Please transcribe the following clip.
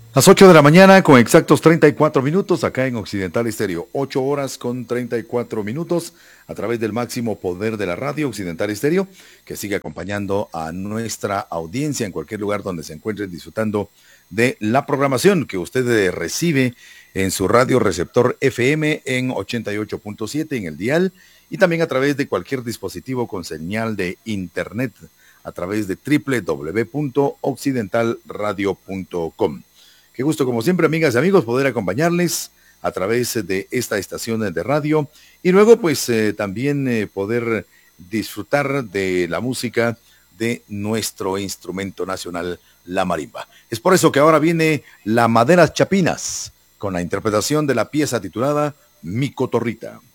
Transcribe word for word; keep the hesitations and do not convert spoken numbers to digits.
Las ocho de la mañana con exactos treinta y cuatro minutos acá en Occidental Estéreo. ocho horas con treinta y cuatro minutos a través del máximo poder de la radio Occidental Estéreo, que sigue acompañando a nuestra audiencia en cualquier lugar donde se encuentren disfrutando de la programación que usted eh, recibe en su radio receptor F M en ochenta y ocho punto siete en el dial y también a través de cualquier dispositivo con señal de internet a través de doble u doble u doble u punto occidental radio punto com. Qué gusto, como siempre, amigas y amigos, poder acompañarles a través de esta estación de radio y luego, pues, eh, también eh, poder disfrutar de la música de nuestro instrumento nacional, la marimba. Es por eso que ahora viene La Maderas Chapinas, con la interpretación de la pieza titulada Mi Cotorrita.